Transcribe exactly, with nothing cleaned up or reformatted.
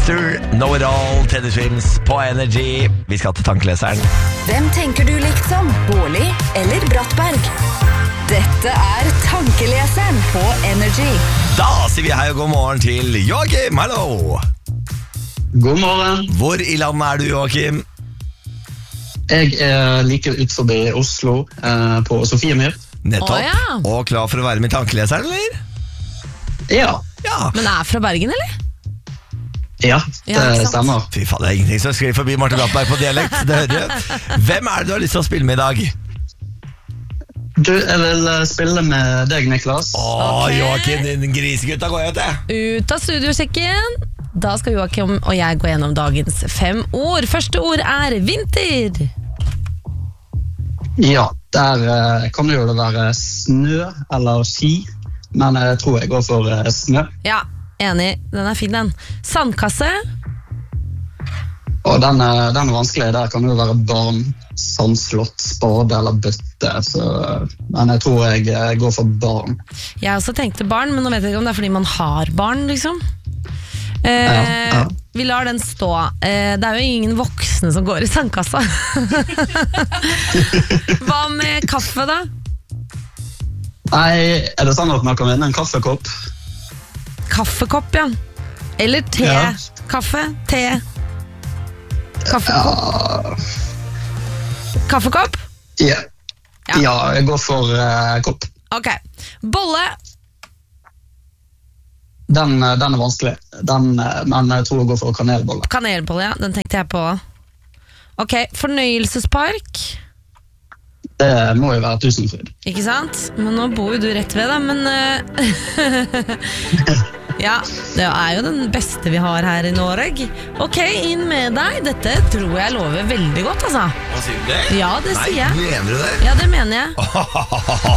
Weezer, Know It All, Teddy Swims på Energy. Vi skal til tankeleseren. Hvem tenker du liksom? Bårli eller Brattberg? Dette er tankeleseren på Energy. Da sier vi hei og god morgen til Joakim, hallo. God morgen. Hvor i landet er du, Joakim? Jeg er like ut forbi Oslo, eh, på Sofiemyr. Nettopp. Å, ja. Og klar for å være med i tankeleseren, eller? Ja, Ja. Men er fra Bergen, eller? ja, det Ja, ikke sant? stemmer. Fy faen, det er ingenting som skriver forbi Martin Brattberg på dialekt. Det hører du. Hvem er det du har lyst til å spille med i dag? Du, jeg vil eh, spille med deg, Niklas. Åh, Ok. Joakim, din grisegutt, da går jeg ut det. Ut av studiosjekken. Da skal Joakim og jeg gå gjennom dagens fem ord. Første ord er vinter. Ja, der eh, kan det jo være snø eller ski, men jeg tror jeg går for eh, snø. Ja, enig. Den er fin, den. Sandkasse. Og den er, den er vanskelig. Der kan det jo være barn, sandslott, spade eller bøtte. Så, men jeg tror jeg eh, går for barn. Jeg også tenkte barn, men nå vet jeg ikke om det er fordi man har barn, liksom. Eh, Ja, ja. Vi lar den stå. Eh, det er jo ingen voksne som går i sandkassa. Hva med kaffe, da? Nei, er det sånn at man kan vinne en kaffekopp? Kaffekopp, ja. Eller te. Ja. Kaffe, te. Kaffekopp. Kaffekopp? Ja, Ja. ja jeg går for eh, kopp. Ok. Bolle. Den, eh, den er vanskelig, den, eh, men jeg tror jeg går for kanelbolle. Kanelbolle, ja. Den tenkte jeg på. Ok, fornøyelsespark. Det må jo være Tusenfryd. Ikke sant? Men nå bor jo du rett ved, da. Men eh, ja, det er jo den beste vi har her i Norge. Ok, inn med deg. Dette tror jeg lover veldig godt, altså. Hva sier du det? Ja, det Nei, sier jeg. mener du det? Ja, det mener jeg.